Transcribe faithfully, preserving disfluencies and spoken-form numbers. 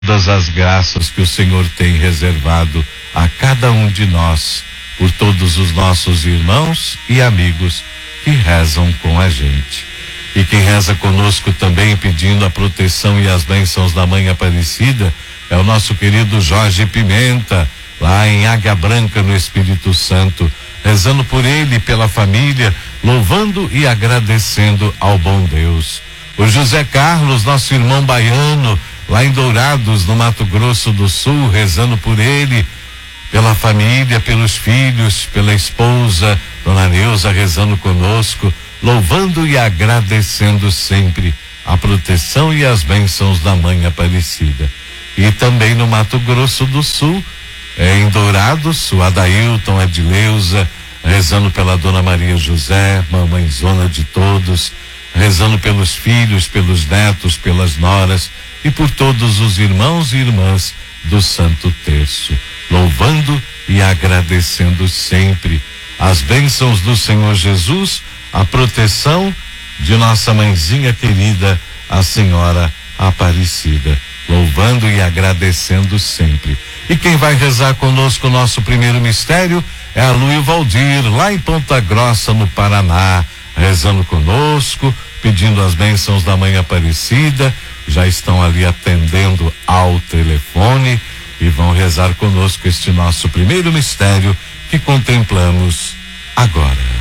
todas as graças que o Senhor tem reservado a cada um de nós, por todos os nossos irmãos e amigos que rezam com a gente. E quem reza conosco também pedindo a proteção e as bênçãos da Mãe Aparecida é o nosso querido Jorge Pimenta, lá em Águia Branca, no Espírito Santo, rezando por ele e pela família, louvando e agradecendo ao bom Deus. O José Carlos, nosso irmão baiano, lá em Dourados, no Mato Grosso do Sul, rezando por ele, pela família, pelos filhos, pela esposa, Dona Neuza, rezando conosco, louvando e agradecendo sempre a proteção e as bênçãos da Mãe Aparecida. E também no Mato Grosso do Sul, é, em Dourados, o Adailton, Edileuza, rezando pela Dona Maria José, mamãezona de todos, rezando pelos filhos, pelos netos, pelas noras e por todos os irmãos e irmãs do Santo Terço, louvando e agradecendo sempre as bênçãos do Senhor Jesus, a proteção de nossa mãezinha querida, a Senhora Aparecida, louvando e agradecendo sempre. E quem vai rezar conosco o nosso primeiro mistério é a Lu e o Valdir, lá em Ponta Grossa, no Paraná, rezando conosco, pedindo as bênçãos da Mãe Aparecida. Já estão ali atendendo ao telefone e vão rezar conosco este nosso primeiro mistério que contemplamos agora.